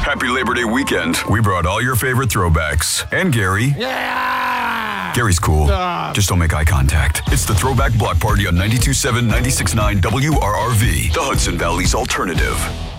Happy Labor Day weekend. We brought all your favorite throwbacks. And Gary. Yeah! Gary's cool. Just don't make eye contact. It's the Throwback Block Party on 92.7, 96.9 WRRV, the Hudson Valley's alternative.